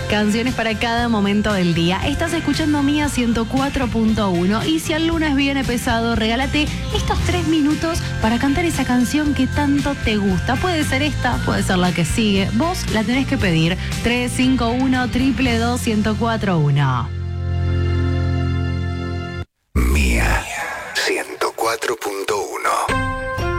Canciones para cada momento del día. Estás escuchando Mía 104.1 y si el lunes viene pesado, regálate estos 3 minutos para cantar esa canción que tanto te gusta. Puede ser esta, puede ser la que sigue. Vos la tenés que pedir. 351-222-1041. Mía 104.1